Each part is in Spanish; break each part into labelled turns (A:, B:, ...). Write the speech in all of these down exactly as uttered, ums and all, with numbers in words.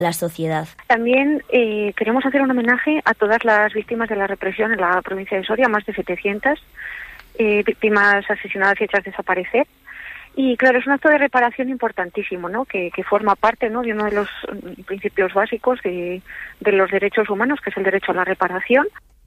A: la sociedad.
B: También eh, queremos hacer un homenaje a todas las víctimas de la represión en la provincia de Soria, más de setecientas eh, víctimas asesinadas y hechas desaparecer. Y claro, es un acto de reparación importantísimo, ¿no? Que, que forma parte, ¿no?, de uno de los principios básicos de, de los derechos humanos, que es el derecho a la reparación.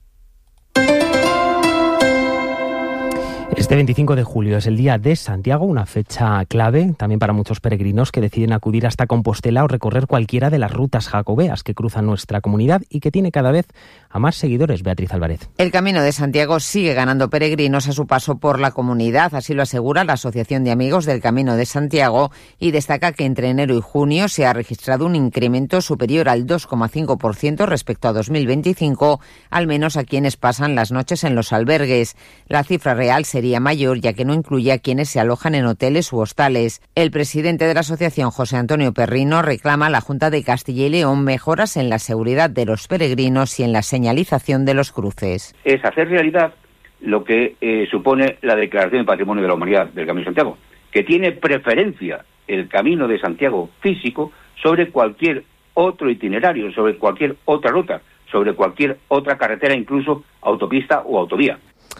C: Este veinticinco de julio es el Día de Santiago, una fecha clave también para muchos peregrinos que deciden acudir hasta Compostela o recorrer cualquiera de las rutas jacobeas que cruzan nuestra comunidad y que tiene cada vez a más seguidores. Beatriz Álvarez.
D: El Camino de Santiago sigue ganando peregrinos a su paso por la comunidad, así lo asegura la Asociación de Amigos del Camino de Santiago, y destaca que entre enero y junio se ha registrado un incremento superior al dos coma cinco por ciento respecto a dos mil veinticinco, al menos a quienes pasan las noches en los albergues. La cifra real sería mayor, ya que no incluye a quienes se alojan en hoteles u hostales. El presidente de la asociación, José Antonio Perrino, reclama a la Junta de Castilla y León mejoras en la seguridad de los peregrinos y en la señalización de los cruces.
E: Es hacer realidad lo que eh, supone la Declaración de Patrimonio de la Humanidad del Camino de Santiago, que tiene preferencia el Camino de Santiago físico sobre cualquier otro itinerario, sobre cualquier otra ruta, sobre cualquier otra carretera, incluso autopista o autovía.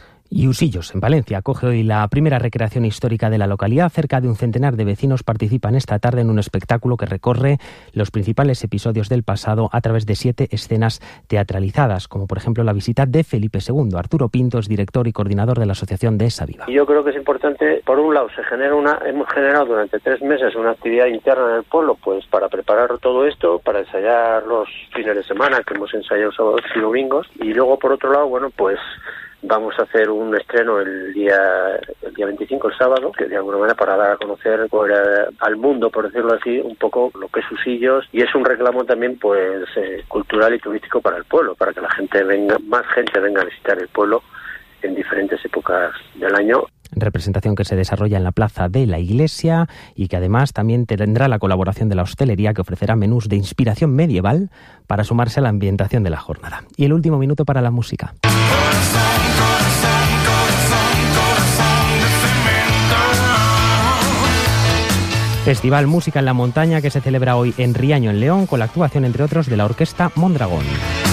C: Y Usillos, en Valencia, acoge hoy la primera recreación histórica de la localidad. Cerca de un centenar de vecinos participan esta tarde en un espectáculo que recorre los principales episodios del pasado a través de siete escenas teatralizadas, como por ejemplo la visita de Felipe segundo. Arturo Pinto es director y coordinador de la asociación de Esa Viva.
F: Yo creo que es importante, por un lado, se genera una, hemos generado durante tres meses una actividad interna en el pueblo, pues para preparar todo esto, para ensayar los fines de semana, que hemos ensayado sábados y domingos, y luego por otro lado, bueno, pues vamos a hacer un estreno el día el día veinticinco, el sábado, que de alguna manera para dar a conocer pues, al mundo, por decirlo así, un poco lo que es Usillos, y es un reclamo también pues eh, cultural y turístico para el pueblo, para que la gente venga, más gente venga a visitar el pueblo en diferentes épocas del año.
C: Representación que se desarrolla en la plaza de la iglesia y que además también tendrá la colaboración de la hostelería, que ofrecerá menús de inspiración medieval para sumarse a la ambientación de la jornada. Y el último minuto para la música. Festival Música en la Montaña que se celebra hoy en Riaño, en León, con la actuación, entre otros, de la orquesta Mondragón.